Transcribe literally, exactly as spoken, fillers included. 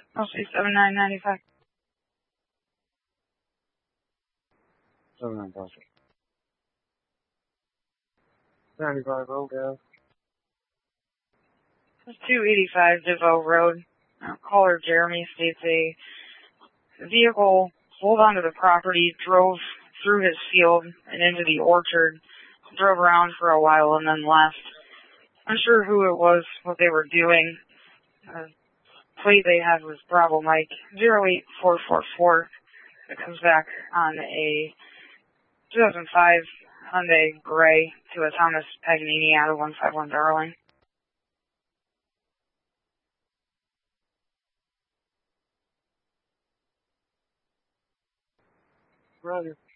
I'll say seven nine ninety-five. seven nine five. ninety-five Road, gas. two eighty-five DeVoe Road. Uh, caller Jeremy states a vehicle pulled onto the property, drove through his field and into the orchard, drove around for a while and then left. Unsure who it was, what they were doing. The plate they had was Bravo Mike zero eight four four four. It comes back on a two thousand five Hyundai Gray to a Thomas Paganini out of one five one Darling. Roger.